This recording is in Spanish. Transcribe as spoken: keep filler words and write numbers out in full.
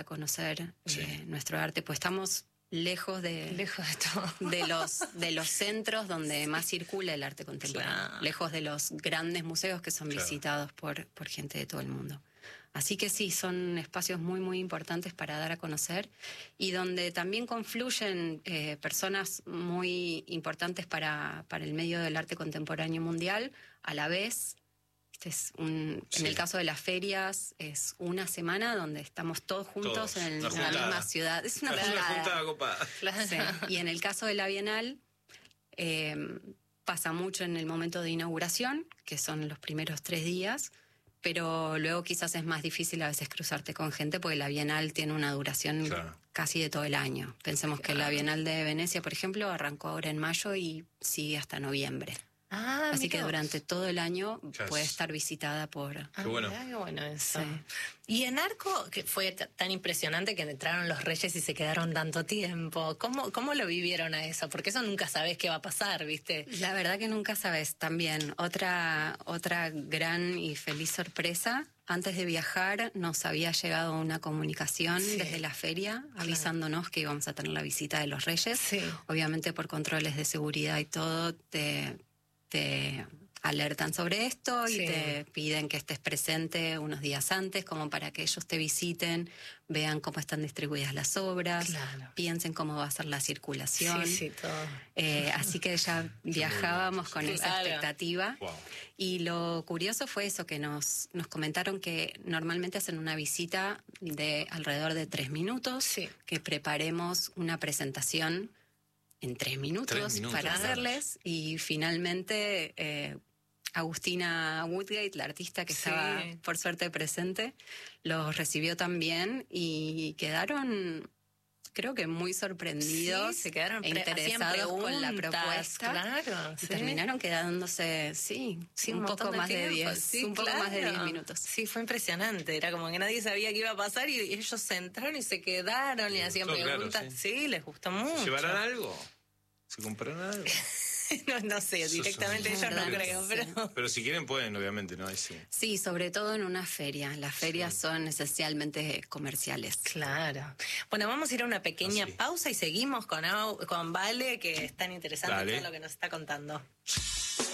a conocer sí. eh, nuestro arte, pues estamos lejos de, lejos de, todo. de, los, de los centros donde sí. más circula el arte contemporáneo, claro. lejos de los grandes museos que son claro. visitados por, por gente de todo el mundo. Así que sí, son espacios muy, muy importantes para dar a conocer y donde también confluyen eh, personas muy importantes para, para el medio del arte contemporáneo mundial, a la vez. Este es un, sí. En el caso de las ferias, es una semana donde estamos todos juntos todos. en una la juntada. misma ciudad. Es una, es una juntada copada. Sí. Y en el caso de la Bienal, eh, pasa mucho en el momento de inauguración, que son los primeros tres días, pero luego quizás es más difícil a veces cruzarte con gente porque la Bienal tiene una duración claro. casi de todo el año. Pensemos claro. que la Bienal de Venecia, por ejemplo, arrancó ahora en mayo y sigue hasta noviembre. Ah, Así que durante todo el año yes. puede estar visitada por... Ah, qué bueno. Mirá, qué bueno eso. Sí. Y en Arco, que fue t- tan impresionante que entraron los Reyes y se quedaron tanto tiempo. ¿Cómo, cómo lo vivieron a eso? Porque eso nunca sabés qué va a pasar, ¿viste? La verdad que nunca sabés. También otra, otra gran y feliz sorpresa. Antes de viajar nos había llegado una comunicación sí. desde la feria avisándonos claro. que íbamos a tener la visita de los Reyes. Sí. Obviamente por controles de seguridad y todo te... te alertan sobre esto y sí. te piden que estés presente unos días antes como para que ellos te visiten, vean cómo están distribuidas las obras, claro. piensen cómo va a ser la circulación. Sí, sí, todo. Eh, así que ya viajábamos con claro. esa expectativa. Wow. Y lo curioso fue eso, que nos, nos comentaron que normalmente hacen una visita de alrededor de tres minutos, sí. que preparemos una presentación en tres minutos, tres minutos para claro. hacerles y finalmente eh, Agustina Woodgate, la artista que sí. estaba por suerte presente, los recibió también y quedaron creo que muy sorprendidos sí, se quedaron e interesados con la propuesta claro, y sí. terminaron quedándose sí, sí un, un poco más de diez sí, un poco claro. más de diez minutos. Sí, fue impresionante, era como que nadie sabía qué iba a pasar y ellos se entraron y se quedaron y hacían gustó, preguntas. Claro, sí. sí, les gustó mucho. ¿Se llevarán algo? ¿Se compraron algo? no, no sé, directamente ellos no creo, pero... Pero si quieren pueden, obviamente, ¿no? Ahí sí. Sí, sobre todo en una feria. Las ferias sí. son esencialmente comerciales. Claro. Bueno, vamos a ir a una pequeña ah, sí. pausa y seguimos con, con Vale, que es tan interesante todo lo que nos está contando.